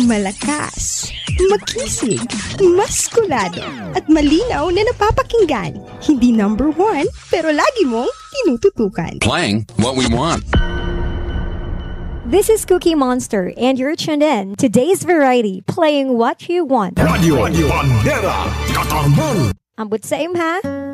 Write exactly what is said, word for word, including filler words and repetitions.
Malakas, makisig, maskulado, at malinaw na napapakinggan. Hindi number one, pero lagi mong tinututukan. Playing what we want. This is Cookie Monster, and you're tuned in to Today's Variety, playing what you want. Radio, Radio Bandera, Katarman. Ambot sa im ha?